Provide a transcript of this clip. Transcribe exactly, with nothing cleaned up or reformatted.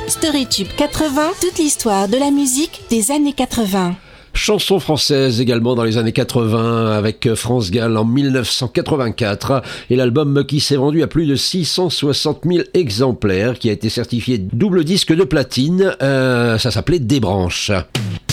Storytube quatre-vingts, toute l'histoire de la musique des années quatre-vingts. Chanson française également dans les années quatre-vingts avec France Gall en dix-neuf cent quatre-vingt-quatre et l'album qui s'est vendu à plus de six cent soixante mille exemplaires, qui a été certifié double disque de platine, euh, ça s'appelait Des branches.